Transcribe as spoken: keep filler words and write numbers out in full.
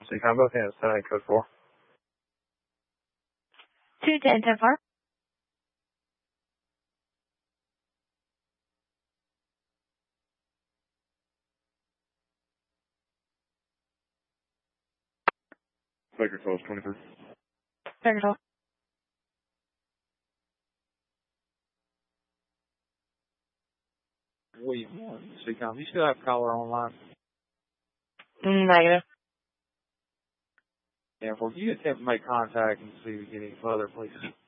So you can both hands, ten eight code four. two ten ten four. Baker twelve twenty-three. Baker twelve. William one, C COM. You still have caller online? Negative. Yeah, well, if you attempt to make contact and see if we get any further, please.